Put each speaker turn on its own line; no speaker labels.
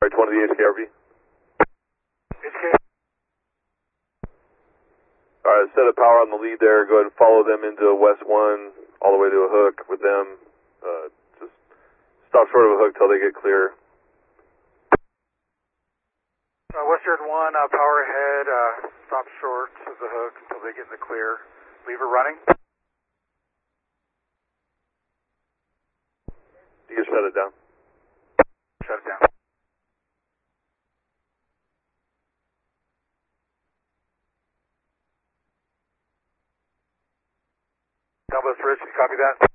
Right, 20 to the HKRV. Alright, set of power on the lead there. Go ahead and follow them into West 1, all the way to a hook with them. Just stop short of a hook till they get clear.
Western 1, power ahead, stop short of the hook until they get in the clear. Lever running.
You can shut it down.
Shut it down. Southwest Ridge, can you copy that?